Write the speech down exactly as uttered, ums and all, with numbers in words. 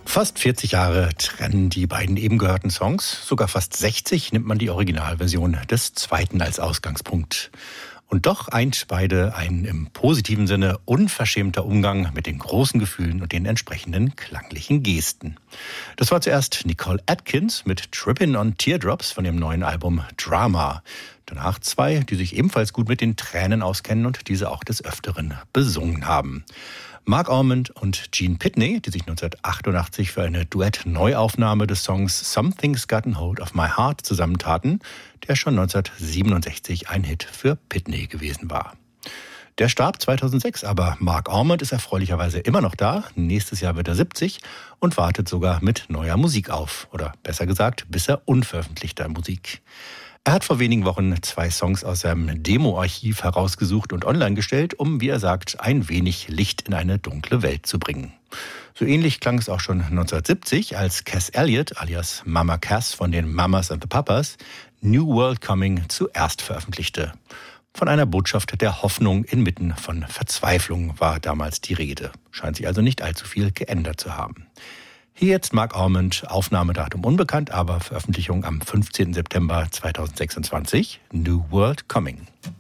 Fast vierzig Jahre trennen die beiden eben gehörten Songs. Sogar fast sechzig nimmt man die Originalversion des zweiten als Ausgangspunkt. Und doch eint beide ein im positiven Sinne unverschämter Umgang mit den großen Gefühlen und den entsprechenden klanglichen Gesten. Das war zuerst Nicole Atkins mit Trippin' on Teardrops von ihrem neuen Album Drama. Danach zwei, die sich ebenfalls gut mit den Tränen auskennen und diese auch des Öfteren besungen haben. Mark Almond und Gene Pitney, die sich neunzehnhundertachtundachtzig für eine Duett-Neuaufnahme des Songs Something's Gotten Hold of My Heart zusammentaten, der schon neunzehnhundertsiebenundsechzig ein Hit für Pitney gewesen war. Der starb zweitausendsechs, aber Mark Almond ist erfreulicherweise immer noch da. Nächstes Jahr wird er siebzig und wartet sogar mit neuer Musik auf. Oder besser gesagt, bisher unveröffentlichter Musik. Er hat vor wenigen Wochen zwei Songs aus seinem Demo-Archiv herausgesucht und online gestellt, um, wie er sagt, ein wenig Licht in eine dunkle Welt zu bringen. So ähnlich klang es auch schon neunzehnhundertsiebzig, als Cass Elliot, alias Mama Cass von den Mamas and the Papas, New World Coming zuerst veröffentlichte. Von einer Botschaft der Hoffnung inmitten von Verzweiflung war damals die Rede. Scheint sich also nicht allzu viel geändert zu haben. Hier jetzt Mark Almond, Aufnahmedatum unbekannt, aber Veröffentlichung am fünfzehnten September zweitausendsechsundzwanzig, New World Coming.